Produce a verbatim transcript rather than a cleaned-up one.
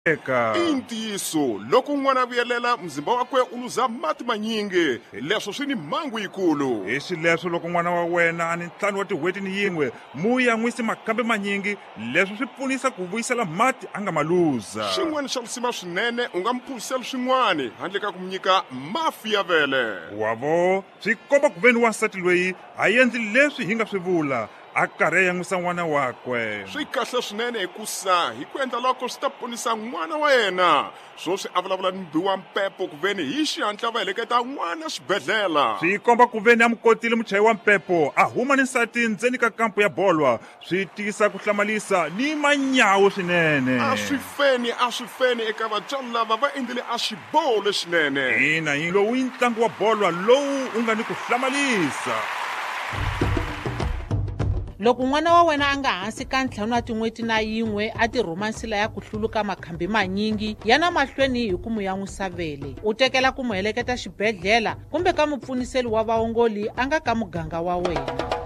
i ntiyiso loko n'wana vuyelela mzimba wakwe u luza mati manyingi leswo swi ni mhangu yikulu. Hi swileswo loko n'wana wa wena a ni ntlhanu wa tin'hweti ni yin'we mu ya n'wisi makambe manyingi leswi swi pfunisa ku vuyisela mati a nga ma luza. Xin'wana xa lusima swinene u nga mi phulisela swin'wana handle ka ku mi nyika mafi ya vele. Wavo swi komba ku veni wansati loyi a endli leswi hi nga swi vula a karhi ya n'wisa n'wana wakwe. Swi kahle swinene hikusa hi ku endla loko swi ta ponisa n'wana wa yena swo swi a vulavula ni biwa mpepo ku veni hi xihatla va heleketa n'wana xibedhlela. Swi komba ku veni a mi kotile muchayi wa mpepo a huma ni nsati ndzeni ka kampu ya bolwa swi tiyisa ku hlamalisa ni manyawu swinene. A swi feni a swi feni eka vatswari lava va endlile a xiboho lexinene. Ina hi lowu i ntlangu wa bolwa lowu u nga ni ku hlamalisa. Loko n'wana wa wena a nga hansi ka ntlhanu wa tin'hweti na yin'we a ti rhumansila ya ku hluluka makhambi manyingi yana mahlweni hi ku mu ya n'wisa vele u tekela ku mu heleketa xibedhlela kumbe ka mupfuniseli wa vaongoli a nga ka muganga wa wena.